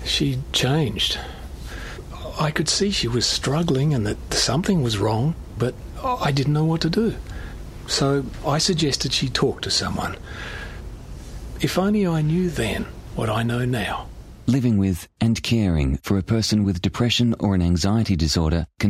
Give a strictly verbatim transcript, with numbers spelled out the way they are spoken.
She changed. I could see she was struggling and that something was wrong, but I didn't know what to do. So I suggested she talk to someone. If only I knew then what I know now. Living with and caring for a person with depression or an anxiety disorder can